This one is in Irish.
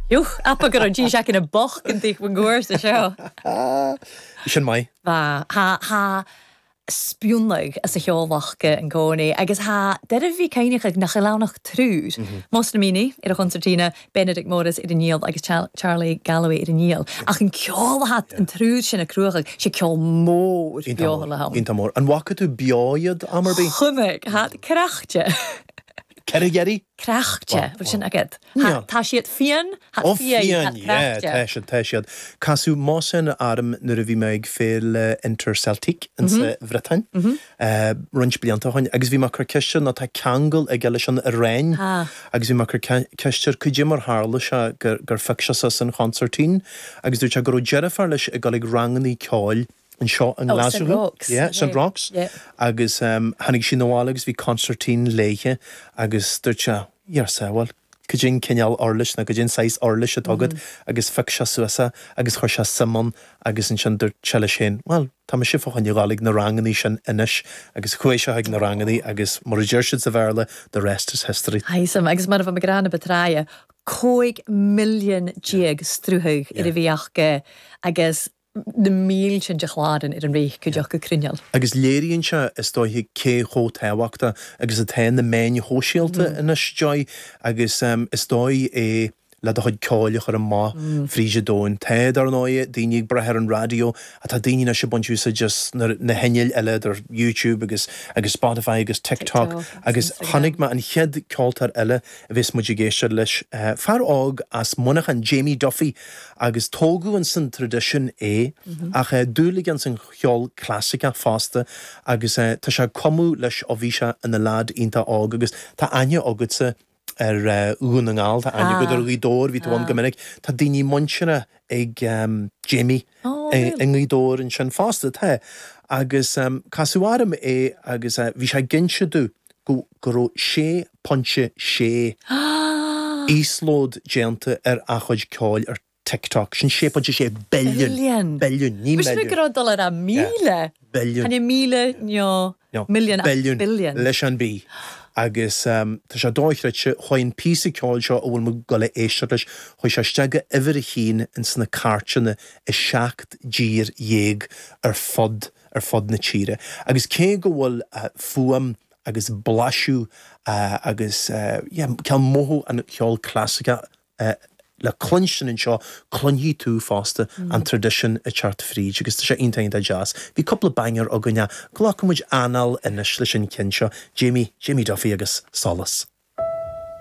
Joch, appa gur an tí seach in a boch yn dich yn gwrs y sio. Sin mai. Ha spionleg as a cheolwachke yn goni. Agus ha, dyna fi cainig ag nach lawnach trwyd. Most na mini, a concertina, Benedict Morris i'r níl, agus Charlie Galloway i'r níl. Ach yn ceolhat yn trwyd sy'n y crwch, sy'n ceol môr biohol a hawn. Inta môr. An wacad tu bioiad amarbi? Chumig, ha, crachtje. Kerry? Crachtje, wyt sy'n agad. Ta siad fian, ha fian, teisiad. Casw mosen arm nyr fi meig ffeil Inter-Celtic yn sy Frytain. Rynch blianta hwn. Agus fi macra cysio na ta cangl ag elis yn y rein. Agus fi macra cysio cydym o'r harlys a gyr ffycsio sys yn concertine. Agus dwi'n gyrw Jennifer lys y golyg rangan i coel yn sio yn Glasgow. St Rocks. Yeah, St Rocks. Agus hannig sy'n nôl agus fi concertine leiche. Agus dwi'n sewal. Cydyn cynnal orlys na cydyn sais orlys y togod. Agus ffycsio swasa. Agus chwysio symon. Agus yn sy'n dwi'n chela sy'n. Wel, tam eisiau ffwch yn galig na rangan i sy'n ynish. Agus chwysio hag na rangan i. Agus mor ydyrsydd sa ferle. The rest is history. Haisam, agus mar fam grana betraia. 1 million jig strúthug i'r fi achge. Agus de míl sin de chláden i'r reich cydioch go crynial. Agus léiríonn se is dói hi cé chó táhachta agus a tain na main hóisialta in is joy agus is dói le a chud cáileach ar an má fríse dóin. Téad ar an áie daoine brethir an radio a tá daoine na se buntú sa just na henyil eile ar YouTube agus Spotify agus TikTok agus chanig ma an chead cáiltar eile a bhís muid géisiir leis far ág as munach an Jamie Duffy agus tógu an san tradition ach dúlig an san cheol classica fásta agus tá se comú leis ó bhí se in na lad ínta ág agus tá aine agad sa uan an gáil, tá aine go ar ghidór ví tuan gominnig, tá daoine munsere ag Jamie in ghidór an sin fásta tá. Agus casuáram agus bhí sé ginse dú go sé ponche sé íslód géanta ar achod cáil ar TikTok. Sin sé ponche sé billion, ní million. Bys mi $1 a míle? Billion. Hanne míle, million a billion. Leis an bí. Agus tá sé dóithreite chuin písa ceáil seo ó bhfuil mo gola éistear leis chuir sé steige ihir a chin in sna cartena i 7 dír dhéag ar fod na tíre. Agus cé go bhfuil fuam agus blasú agus ceall móthú an cheol classica le clunsin in seo clunhí tú fásta an tradition a chart fríd agus tá sé intain da jazz. Bhí coppla banger ó gunne glachmuid anal inis leis sin cin seo Jamie Duffy agus Solas.